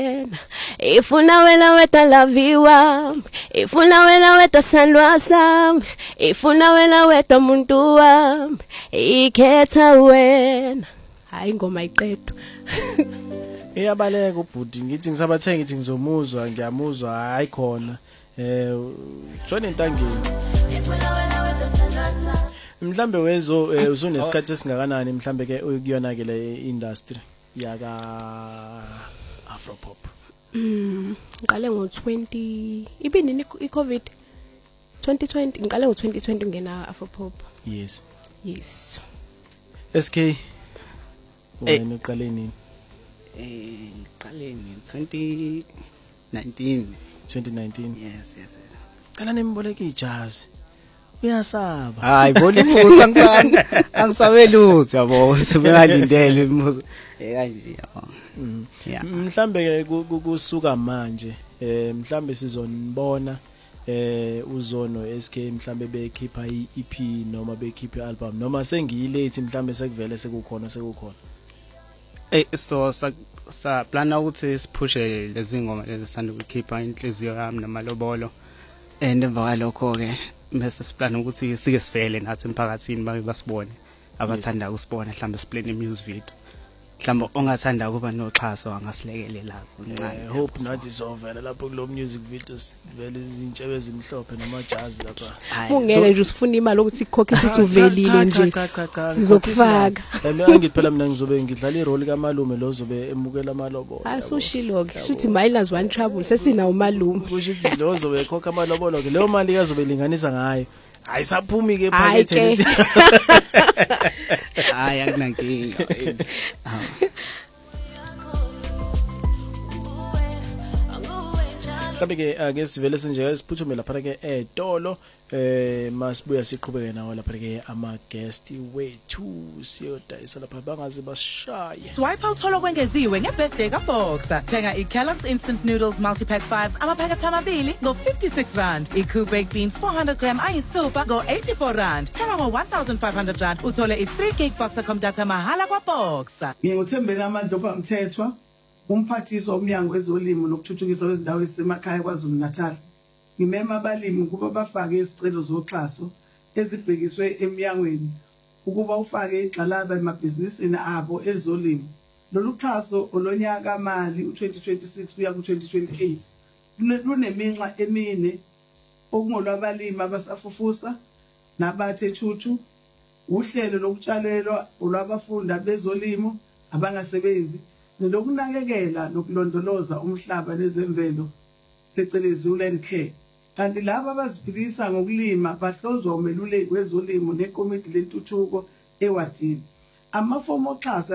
Ifuna wena weta laviwa, ifuna wena weta sandwa sam, ifuna wena weta muntu wami, ikhetha wena. Hayi ingoma iqedwe. Iyabaleka ubhuti ngithi ngisabathenga ngithi ngizomuzwa ngiyamuzwa hayi khona John Entangeni mhlambe wezo usunesikhathi esingakanani mhlambe ke ukuyona ke le industry yaka Afropop ngiqale ngo20 ibinini iCovid 2020 ngiqale ngo2020 ngena Afropop yes SK wena uqale nini qaleni 2019 yes cala nimboleke ijazi uyasaba hayi bolibutha angisabelutho yabo sibengalindele imibuzo kanje yabo mhlambe kusuka manje mhlambe sizonibona uzono SK mhlambe bekhipha iEP noma bekhipha album noma sengiyilate mhlambe sekuvele sekukhona so sa plana ukuthi siphushe lezi ngoma lezi sanda ukukhipha inhliziyo yami namalobolo emva kwalokho ke bese siplana ukuthi sike sivele nathi emphakathini babe basibone abathanda ukusibona mhlambe siplane music video mhlambe ongathanda ukuba noxhaso angasilekelela hope nathi izovela lapho kulo music videos vele izintshebe ezimhlophe namajazi lapha ungeke nje usifuna imali ukuthi ikhokhe sithi uvelile nje sizokufaka angiphela mina ngizobe ngidlala irole kaMalume lo zobe emukela amalobolo asushilo ke sithi minus one trouble sesina uMalume kushithi lo zobe ekhokha amalobolo ke leyo mali kazobe linganisa ngayo hayi saphumi ke phakethe hayi akunankinga mhlambe ke ake sivele sinje siphuthume lapha ke etolo masibuya siqhubeke nawo lapha ke ama guest wethu siyodayisa lapha bangaze bashaye swipe uthola kwengeziwe ngebirthday kaBoxer thenga iKellogg's instant noodles multi-pack 5 amaphakethe amabili ngo56 iCool baked beans 400g ayisupha ngo84 thenga ngo1500 uthole i3 gig Boxer data mahala kwaBoxer nginguthembeni amandla ophamthethwa umphathiso omnyango wezolimo nokuthuthukiswa kwezindawo ezisemakhaya kwaZulu-Natal ngimema abalimi ukuba bafake isicelo zoxhaso ezibhekiswe eminyangweni ukuba ufake igxalaba emabhizinisini abo ezolimo lolu xhaso olonyaka mali u2026 kuya ku2028 luneminxa emine okungolwabalimi abasafufusa nabathe thuthu uhlelo lokutshalelwa olwabafunda bezolimo abangasebenzi nokunakekela nokulondoloza umhlaba nezemvelo phecelezi uland care kanti laba abaziphilisa ngokulima bahlozwa umeluleki wezolimo nekomiti lentuthuko ewadini amafomu oxhaso